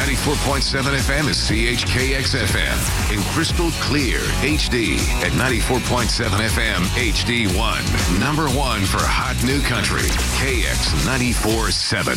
94.7 FM is CHKX FM. In crystal clear HD at 94.7 FM HD1. Number one for hot new country. KX 94.7.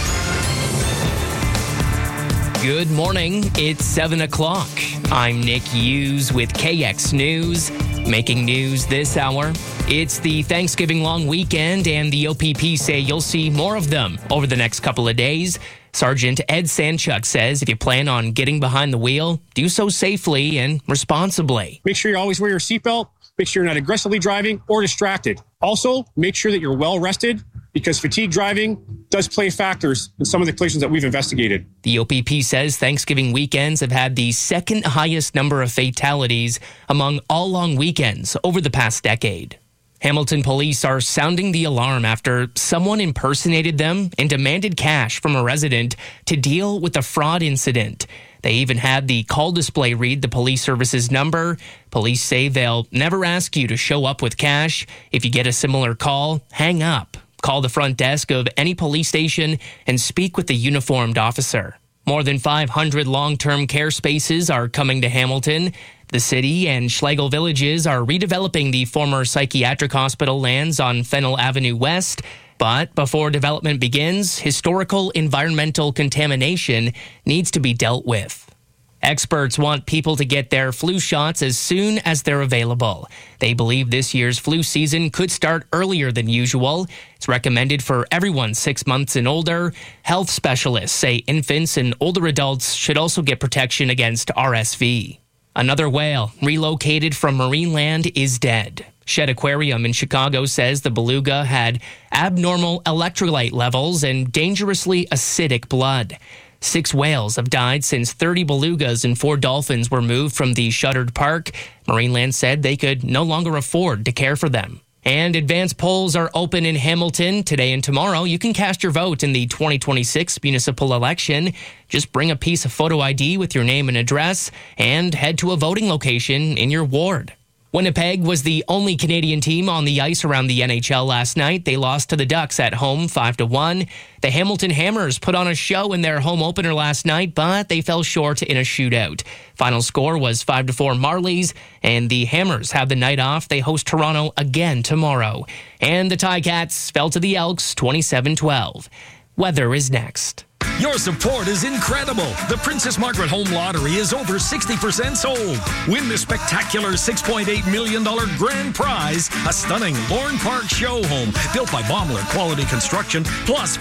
Good morning. It's 7 o'clock. I'm Nick Hughes with KX News. Making news this hour. It's the Thanksgiving long weekend, and the OPP say you'll see more of them over the next couple of days. Sergeant Ed Sanchuk says if you plan on getting behind the wheel, do so safely and responsibly. Make sure you always wear your seatbelt. Make sure you're not aggressively driving or distracted. Also, make sure that you're well rested, because fatigue driving does play factors in some of the collisions that we've investigated. The OPP says Thanksgiving weekends have had the second highest number of fatalities among all long weekends over the past decade. Hamilton police are sounding the alarm after someone impersonated them and demanded cash from a resident to deal with a fraud incident. They even had the call display read the police service's number. Police say they'll never ask you to show up with cash. If you get a similar call, hang up. Call the front desk of any police station and speak with the uniformed officer. More than 500 long-term care spaces are coming to Hamilton. The city and Schlegel Villages are redeveloping the former psychiatric hospital lands on Fennell Avenue West. But before development begins, historical environmental contamination needs to be dealt with. Experts want people to get their flu shots as soon as they're available. They believe this year's flu season could start earlier than usual. It's recommended for everyone 6 months and older. Health specialists say infants and older adults should also get protection against RSV. Another whale relocated from Marineland is dead. Shedd Aquarium in Chicago says the beluga had abnormal electrolyte levels and dangerously acidic blood. 6 whales have died since 30 belugas and 4 dolphins were moved from the shuttered park. Marineland said they could no longer afford to care for them. And advance polls are open in Hamilton today and tomorrow. You can cast your vote in the 2026 municipal election. Just bring a piece of photo ID with your name and address and head to a voting location in your ward. Winnipeg was the only Canadian team on the ice around the NHL last night. They lost to the Ducks at home 5-1. The Hamilton Hammers put on a show in their home opener last night, but they fell short in a shootout. Final score was 5-4 Marlies, and the Hammers have the night off. They host Toronto again tomorrow. And the Ticats fell to the Elks 27-12. Weather is next. Your support is incredible. The Princess Margaret Home Lottery is over 60% sold. Win the spectacular $6.8 million grand prize, a stunning Lorne Park show home built by Baumler Quality Construction, plus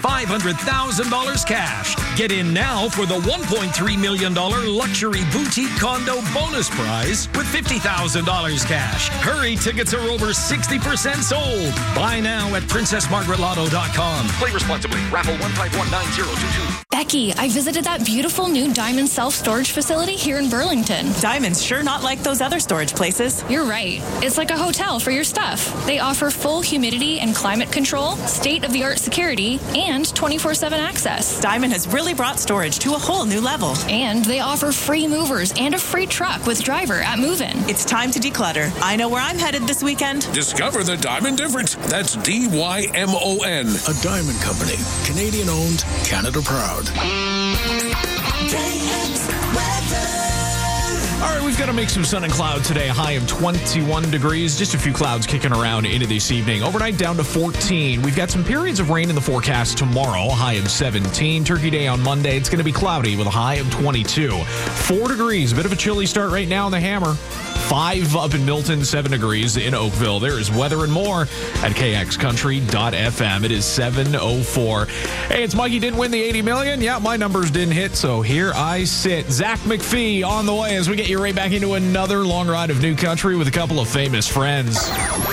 $500,000 cash. Get in now for the $1.3 million luxury boutique condo bonus prize with $50,000 cash. Hurry, tickets are over 60% sold. Buy now at PrincessMargaretLotto.com. Play responsibly. Raffle 1519022. Becky, I visited that beautiful new Diamond self-storage facility here in Burlington. Diamond's sure not like those other storage places. You're right. It's like a hotel for your stuff. They offer full humidity and climate control, state-of-the-art security, and 24/7 access. Diamond has really brought storage to a whole new level. And they offer free movers and a free truck with driver at move-in. It's time to declutter. I know where I'm headed this weekend. Discover the Diamond difference. That's DYMON. A Diamond Company. Canadian-owned, Canada proud. All right, we've got to make some sun and cloud today. A high of 21 degrees. Just a few clouds kicking around into this evening. Overnight down to 14. We've got some periods of rain in the forecast tomorrow. A high of 17. Turkey Day on Monday. It's going to be cloudy with a high of 22. 4 degrees. A bit of a chilly start right now in the Hammer. 5 up in Milton, 7 degrees in Oakville. There is weather and more at kxcountry.fm. It is 7:04. Hey, it's Mikey. Didn't win the $80 million. Yeah, my numbers didn't hit, so here I sit. Zach McPhee on the way as we get you right back into another long ride of new country with a couple of famous friends.